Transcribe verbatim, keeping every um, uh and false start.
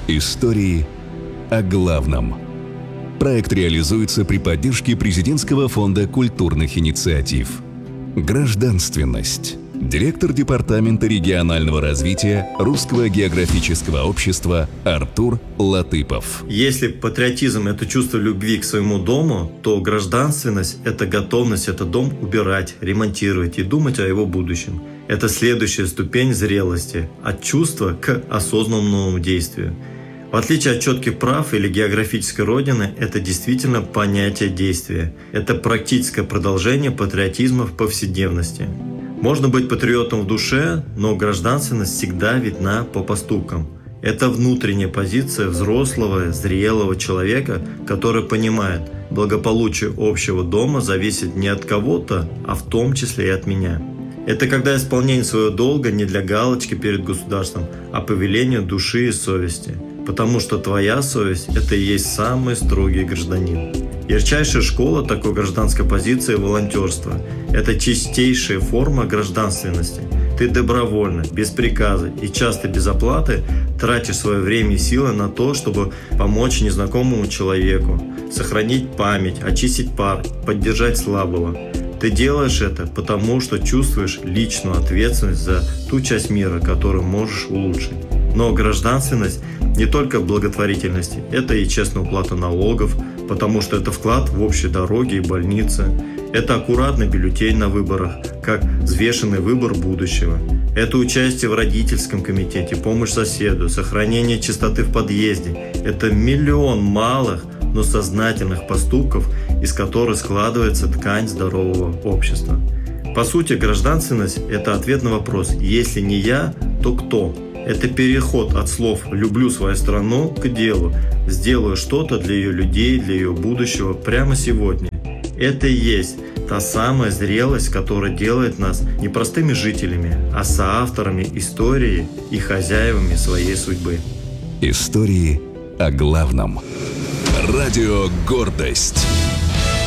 Истории о главном. Проект реализуется при поддержке Президентского фонда культурных инициатив. Гражданственность. Директор Департамента регионального развития Русского географического общества Артур Латыпов. Если патриотизм – это чувство любви к своему дому, то гражданственность – это готовность этот дом убирать, ремонтировать и думать о его будущем. Это следующая ступень зрелости – от чувства к осознанному действию. В отличие от четких прав или географической родины, это действительно понятие действия. Это практическое продолжение патриотизма в повседневности. Можно быть патриотом в душе, но гражданственность всегда видна по поступкам. Это внутренняя позиция взрослого, зрелого человека, который понимает, благополучие общего дома зависит не от кого-то, а в том числе и от меня. Это когда исполнение своего долга не для галочки перед государством, а по велению души и совести. Потому что твоя совесть – это и есть самый строгий гражданин. Ярчайшая школа такой гражданской позиции – волонтерство. Это чистейшая форма гражданственности. Ты добровольно, без приказа и часто без оплаты тратишь свое время и силы на то, чтобы помочь незнакомому человеку, сохранить память, очистить парк, поддержать слабого. Ты делаешь это, потому что чувствуешь личную ответственность за ту часть мира, которую можешь улучшить. Но гражданственность не только в благотворительности, это и честная уплата налогов, потому что это вклад в общие дороги и больницы. Это аккуратный бюллетень на выборах, как взвешенный выбор будущего. Это участие в родительском комитете, помощь соседу, сохранение чистоты в подъезде. Это миллион малых, но сознательных поступков, из которых складывается ткань здорового общества. По сути, гражданственность – это ответ на вопрос «если не я, то кто?». Это переход от слов «люблю свою страну» к делу, сделаю что-то для ее людей, для ее будущего прямо сегодня. Это и есть та самая зрелость, которая делает нас не простыми жителями, а соавторами истории и хозяевами своей судьбы. Истории о главном. Радио «Гордость».